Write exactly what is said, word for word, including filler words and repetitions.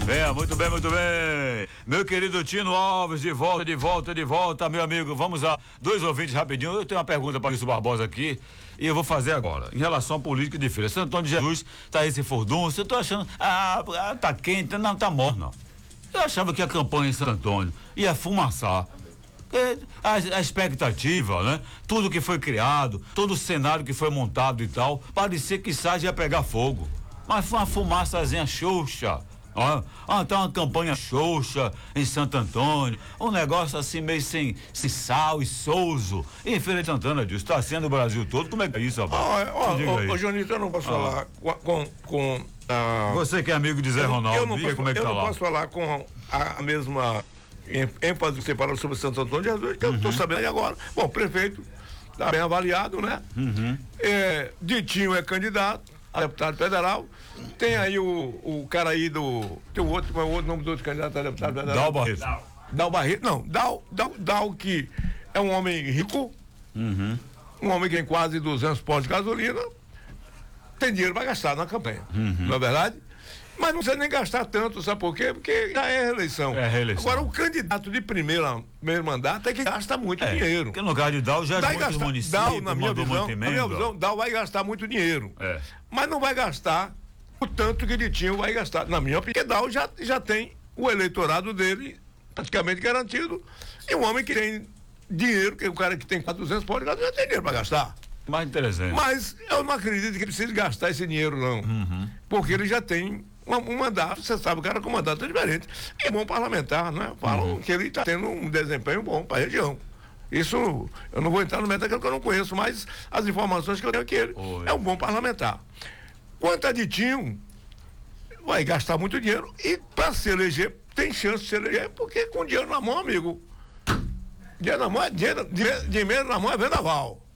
É, muito bem, muito bem. Meu querido Tino Alves, de volta, de volta, de volta, meu amigo. Vamos a dois ouvintes rapidinho. Eu tenho uma pergunta para o Wilson Barbosa aqui e eu vou fazer agora. Em relação à política de feira. Santo Antônio de Jesus, tá esse furdunço. Eu tô achando, ah, tá quente, não, tá morto, não. Eu achava que a campanha em Santo Antônio ia fumaçar. A, a expectativa, né? Tudo que foi criado, todo o cenário que foi montado e tal, parecia que Sage ia pegar fogo. Mas foi uma fumaçazinha xoxa. Ah, ah, tá uma campanha xoxa em Santo Antônio, um negócio assim meio sem, sem sal e souso. Em Feira de Santana, disso, tá sendo o Brasil todo. Como é que é isso, rapaz? Ó, ó, Jonito, eu não posso ah. falar com. com, com ah, Você que é amigo de Zé eu, Ronaldo, eu não diga posso, como é que eu tá não lá. Eu não posso falar com a, a mesma ênfase que você falou sobre Santo Antônio de Jesus, que uhum. eu tô sabendo aí agora. Bom, prefeito tá bem avaliado, né? Uhum. É, Ditinho é candidato a deputado federal. Tem aí o, o cara aí do. Tem o outro, qual é o outro nome do outro candidato a deputado federal? Dal Barreto. Dal Barreto, não, Dal, Dal, Dal que é um homem rico, uhum. um homem que tem quase duzentos postos de gasolina, tem dinheiro para gastar na campanha, uhum. não é verdade? Mas não precisa nem gastar tanto, sabe por quê? Porque já é reeleição. É reeleição. Agora, o candidato de primeira, primeiro mandato é que gasta muito é, dinheiro. Porque no caso de Dal já é muitos municípios, Dal, na minha visão, na minha visão, Dal vai gastar muito dinheiro. É. Mas não vai gastar o tanto que Ditinho vai gastar. Na minha opinião, Dal já, já tem o eleitorado dele praticamente garantido. E um homem que tem dinheiro, que é o cara que tem quatrocentos postos de gasolina, já tem dinheiro para gastar. Mais interessante. Mas eu não acredito que ele precise gastar esse dinheiro, não. Uhum. Porque ele já tem um, um mandato, você sabe, o cara com mandato é diferente. É bom parlamentar, né? Falam uhum. que ele está tendo um desempenho bom para a região. Isso, eu não vou entrar no mérito daquilo que eu não conheço, mas as informações que eu tenho é que ele Oi. é um bom parlamentar. Quanto a Ditinho, vai gastar muito dinheiro e para se eleger, tem chance de se eleger, porque com dinheiro na mão, amigo, dinheiro na mão é dinheiro, dinheiro, dinheiro na mão é vendaval.